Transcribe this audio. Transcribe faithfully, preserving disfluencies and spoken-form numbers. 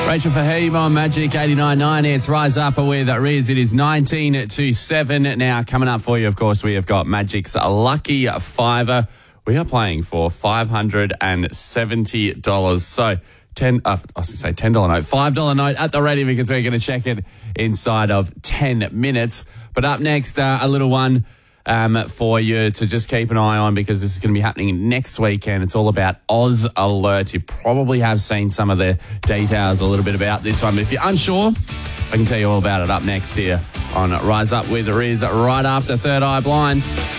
Rachel Fahim on Magic eighty-nine point nine. It's Rise Up with Riz. It is nineteen to seven. Now, coming up for you, of course, we have got Magic's Lucky Fiver. We are playing for five hundred seventy dollars. So, ten, uh, I was going to say ten dollar note, five dollar note at the ready because we're going to check it inside of ten minutes. But up next, uh, a little one um, for you to just keep an eye on because this is going to be happening next weekend. It's all about Oz Alert. You probably have seen some of the details a little bit about this one. But if you're unsure, I can tell you all about it up next here on Rise Up with Riz right after Third Eye Blind.